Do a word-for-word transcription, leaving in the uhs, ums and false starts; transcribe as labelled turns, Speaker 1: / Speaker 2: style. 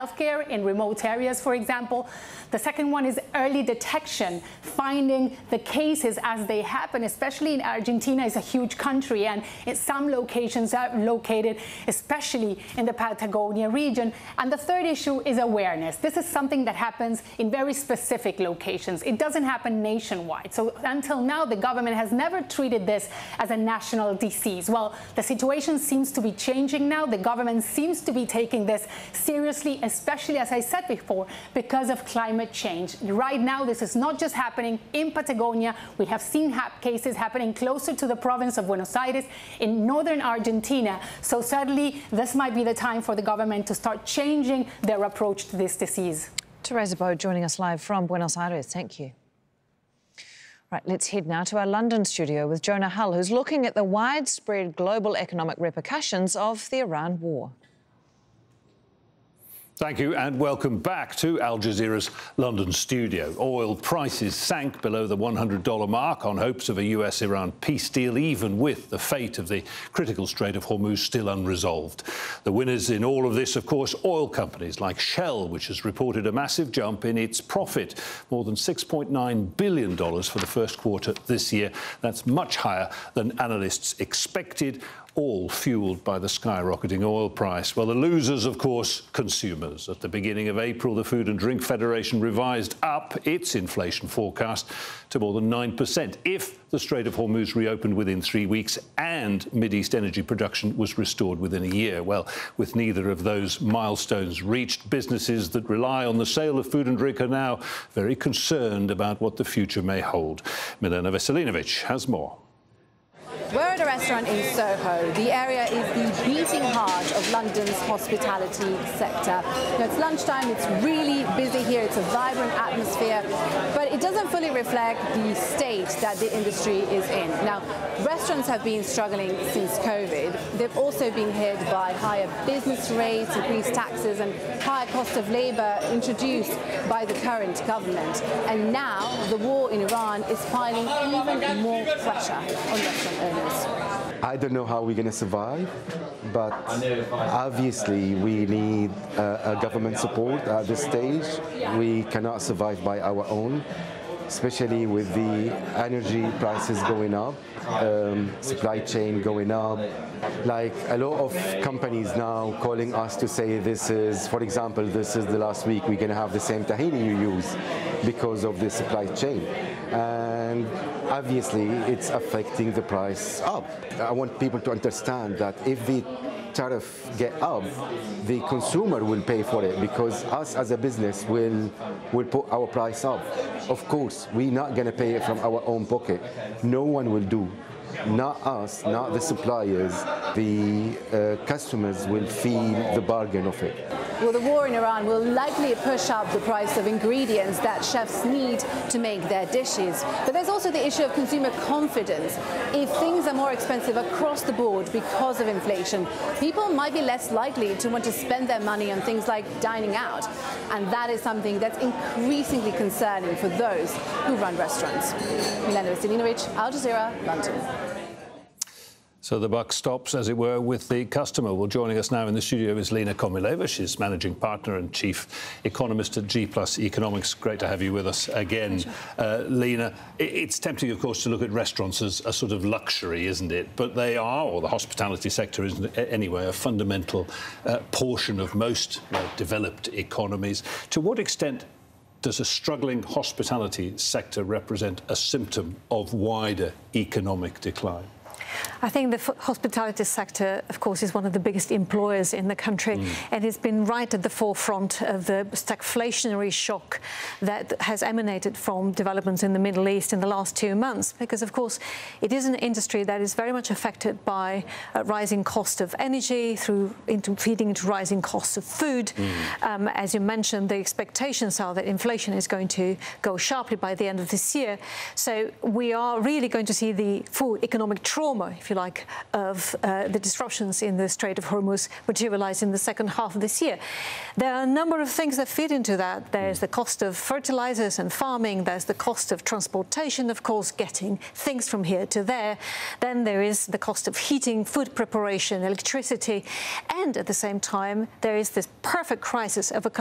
Speaker 1: healthcare in remote areas, for example. The second one is early detection, finding the cases as they happen, especially in Argentina. Is a huge country, and in some locations are located, especially in the Patagonia region. And the third issue is awareness. This is something that happens in very specific locations. It doesn't happen nationwide. So until now, the government has never treated this as a national disease. Well, the situation seems to be changing now. The government seems to be taking this seriously, especially, as I said before, because of climate change. Right now, this is not just happening in Patagonia. We have seen ha cases happening closer to the province of Buenos Aires, in northern Argentina. So certainly, this might be the time for the government to start changing their approach to this disease.
Speaker 2: Teresa Bo joining us live from Buenos Aires. Thank you. Right, let's head now to our London studio with Jonah Hull, who's looking at the widespread global economic repercussions of the Iran war.
Speaker 3: Thank you and welcome back to Al Jazeera's London studio. Oil prices sank below the one hundred dollar mark on hopes of a U S Iran peace deal, even with the fate of the critical Strait of Hormuz still unresolved. The winners in all of this, of course, oil companies like Shell, which has reported a massive jump in its profit, more than six point nine billion dollars for the first quarter this year. That's much higher than analysts expected, all fuelled by the skyrocketing oil price. Well, the losers, of course, consumers. At the beginning of April, the Food and Drink Federation revised up its inflation forecast to more than nine percent if the Strait of Hormuz reopened within three weeks and Mideast energy production was restored within a year. Well, with neither of those milestones reached, businesses that rely on the sale of food and drink are now very concerned about what the future may hold. Milena Veselinovic has more.
Speaker 4: We're at a restaurant in Soho. The area is the beating heart of London's hospitality sector. Now, it's lunchtime, it's really busy here, it's a vibrant atmosphere, but it doesn't fully reflect the state that the industry is in. Now, restaurants have been struggling since COVID. They've also been hit by higher business rates, increased taxes, and higher cost of labor introduced by the current government. And now, the war in Iran is piling even more pressure on restaurant owners.
Speaker 5: I don't know how we're going to survive, but obviously we need uh, a government support at this stage. We cannot survive by our own, especially with the energy prices going up, um, supply chain going up. Like a lot of companies now calling us to say this is, for example, this is the last week we're going to have the same tahini you use because of the supply chain. And obviously it's affecting the price up. I want people to understand that if the tariff get up, the consumer will pay for it because us as a business will will put our price up. Of course, we're not going to pay it from our own pocket. No one will do. Not us, not the suppliers. The uh, customers will feel the bargain of it.
Speaker 4: Well, the war in Iran will likely push up the price of ingredients that chefs need to make their dishes. But there's also the issue of consumer confidence. If things are more expensive across the board because of inflation, people might be less likely to want to spend their money on things like dining out. And that is something that's increasingly concerning for those who run restaurants. Milena Veselinovic, Al Jazeera, London.
Speaker 3: So the buck stops, as it were, with the customer. Well, joining us now in the studio is Lena Komileva. She's managing partner and chief economist at G Plus Economics. Great to have you with us again, uh, Lena. It's tempting, of course, to look at restaurants as a sort of luxury, isn't it? But they are, or the hospitality sector is anyway, a fundamental uh, portion of most uh, developed economies. To what extent does a struggling hospitality sector represent a symptom of wider economic decline?
Speaker 6: I think the hospitality sector, of course, is one of the biggest employers in the country, mm. and it's been right at the forefront of the stagflationary shock that has emanated from developments in the Middle East in the last two months. Because, of course, it is an industry that is very much affected by uh, rising cost of energy, through into feeding into rising costs of food. Mm. Um, as you mentioned, the expectations are that inflation is going to go sharply by the end of this year. So we are really going to see the full economic trauma, if you like, of uh, the disruptions in the Strait of Hormuz materialize in the second half of this year. There are a number of things that fit into that. There's the cost of fertilizers and farming. There's the cost of transportation, of course, getting things from here to there. Then there is the cost of heating, food preparation, electricity. And at the same time, there is this perfect crisis of a